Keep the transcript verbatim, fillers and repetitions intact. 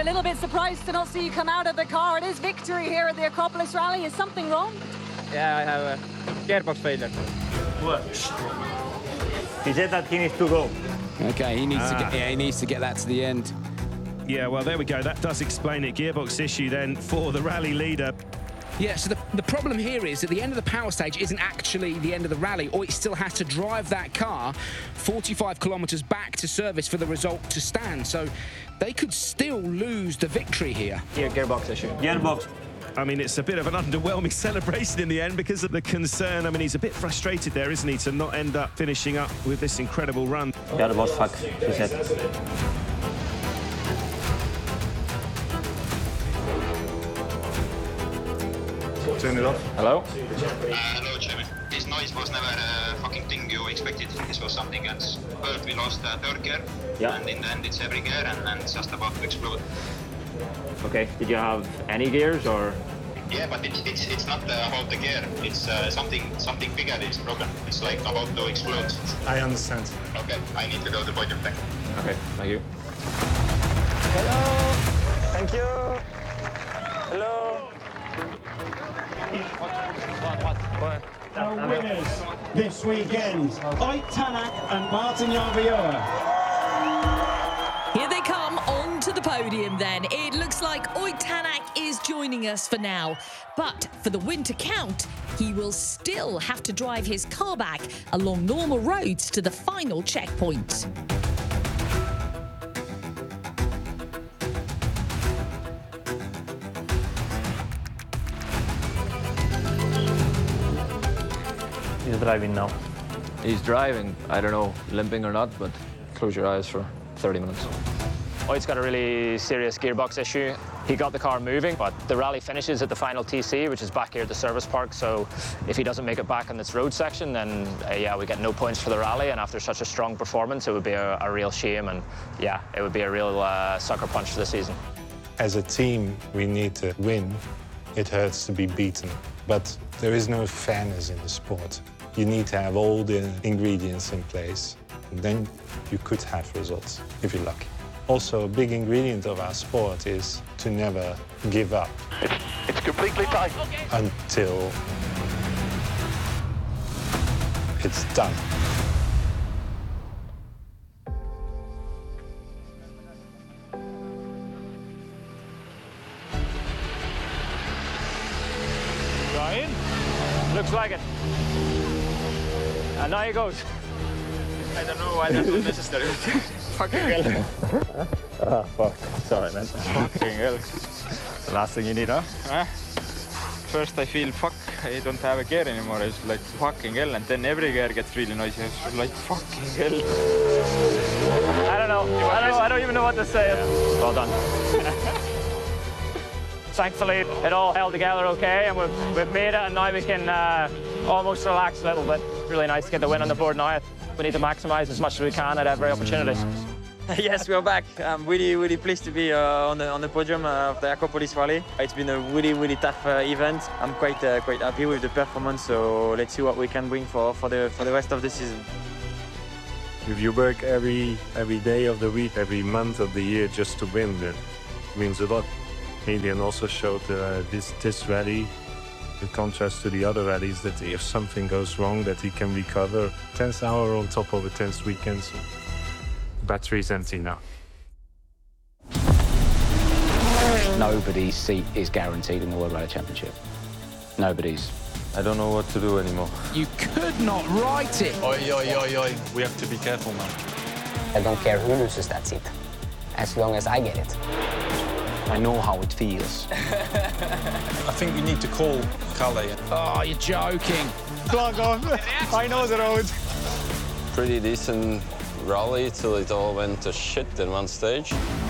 a little bit surprised to not see you come out of the car. It is victory here at the Acropolis Rally. Is something wrong? Yeah, I have a gearbox failure. What? He said that he needs to go. Okay, he needs Ah. to get. Yeah, he needs to get that to the end. Yeah, well, there we go. That does explain it. Gearbox issue then for the rally leader. Yeah, so the, the problem here is that the end of the power stage isn't actually the end of the rally, or he still has to drive that car forty-five kilometres back to service for the result to stand. So they could still lose the victory here. Gear, gearbox issue. Gearbox. I mean, it's a bit of an underwhelming celebration in the end because of the concern. I mean, he's a bit frustrated there, isn't he, to not end up finishing up with this incredible run. Gearbox fuck, he said. Turn it off. Hello? Uh, hello, Jimmy. This noise was never a fucking thing you expected. This was something else. First, we lost uh, third gear, Yeah. and in the end, it's every gear, and, and it's just about to explode. Okay, did you have any gears or? Yeah, but it, it's it's not uh, about the gear. It's uh, something something bigger is broken. It's like about to explode. I understand. Okay, I need to go to podium deck. Okay, thank you. Hello. Thank you. Hello. Our winners this weekend, Ott Tanak and Martin Järveoja. Here they come onto the podium then. It looks like Ott Tanak is joining us for now. But for the win to count, he will still have to drive his car back along normal roads to the final checkpoint. He's driving now. He's driving. I don't know, limping or not, but close your eyes for thirty minutes. Ott's got a really serious gearbox issue. He got the car moving, but the rally finishes at the final T C, which is back here at the service park. So if he doesn't make it back on this road section, then uh, yeah, we get no points for the rally. And after such a strong performance, it would be a, a real shame. And yeah, it would be a real uh, sucker punch for the season. As a team, we need to win. It hurts to be beaten, but there is no fairness in the sport. You need to have all the ingredients in place, and then you could have results, if you're lucky. Also, a big ingredient of our sport is to never give up. It's, it's completely tight. Until it's done. Ryan? Looks like it. And now he goes. I don't know why that's unnecessary. Fucking hell. Ah, fuck. Sorry, man. Fucking hell. The last thing you need, huh? Huh? First I feel, fuck, I don't have a gear anymore. It's like fucking hell, and then every gear gets really noisy. It's like fucking hell. I don't know. I don't know. I don't even know what to say. Well done. Thankfully, it all held together okay, and we've, we've made it, and now we can uh, almost relax a little bit. Really nice to get the win on the board now. We need to maximise as much as we can at every opportunity. Yes, we're back. I'm really, really pleased to be uh, on the on the podium uh, of the Acropolis Rally. It's been a really, really tough uh, event. I'm quite, uh, quite happy with the performance. So let's see what we can bring for for the for the rest of the season. If you work every every day of the week, every month of the year just to win, that means a lot. Adrian also showed uh, this this rally, in contrast to the other rallies, that if something goes wrong, that he can recover. Tenth hour on top of a tenth weekend. So battery's empty now. Nobody's seat is guaranteed in the World Rally Championship. Nobody's. I don't know what to do anymore. You could not write it. Oi, oi, oi, oi. We have to be careful now. I don't care who loses that seat, as long as I get it. I know how it feels. I think we need to call Kalle. Oh, you're joking. Plug on. I know the road. Pretty decent rally till it all went to shit in one stage.